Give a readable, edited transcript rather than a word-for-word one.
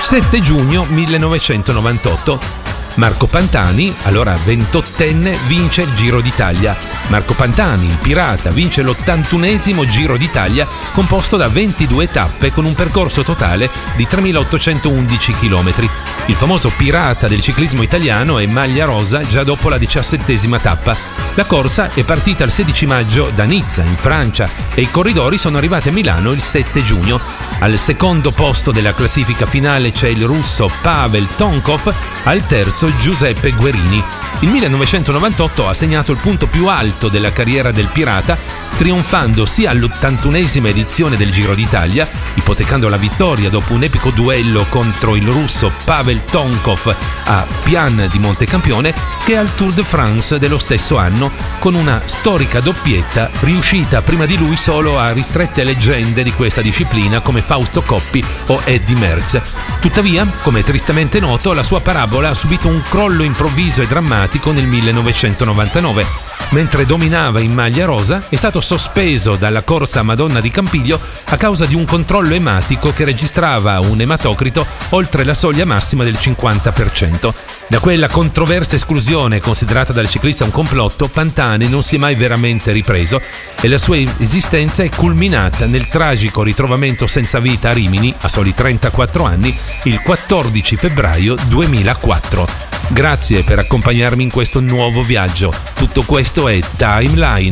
7 giugno 1998. Marco Pantani, allora 28enne, vince il Giro d'Italia. Marco Pantani, il pirata, vince l'81esimo Giro d'Italia composto da 22 tappe con un percorso totale di 3.811 km. Il famoso pirata del ciclismo italiano è maglia rosa già dopo la 17ª tappa. La corsa è partita il 16 maggio da Nizza, in Francia, e i corridori sono arrivati a Milano il 7 giugno. Al secondo posto della classifica finale c'è il russo Pavel Tonkov, al terzo Giuseppe Guerini. Il 1998 ha segnato il punto più alto della carriera del pirata, trionfando sia all'81esima edizione del Giro d'Italia, ipotecando la vittoria dopo un epico duello contro il russo Pavel Tonkov a Pian di Montecampione, che al Tour de France dello stesso anno, con una storica doppietta riuscita prima di lui solo a ristrette leggende di questa disciplina come Fausto Coppi o Eddy Merckx. Tuttavia, come tristemente noto, la sua parabola ha subito un crollo improvviso e drammatico nel 1999. Mentre dominava in maglia rosa, è stato sospeso dalla corsa Madonna di Campiglio a causa di un controllo ematico che registrava un ematocrito oltre la soglia massima del 50%. Da quella controversa esclusione, considerata dal ciclista un complotto, Pantani non si è mai veramente ripreso e la sua esistenza è culminata nel tragico ritrovamento senza vita a Rimini, a soli 34 anni, il 14 febbraio 2004. Grazie per accompagnarmi in questo nuovo viaggio. Tutto questo è Timeline.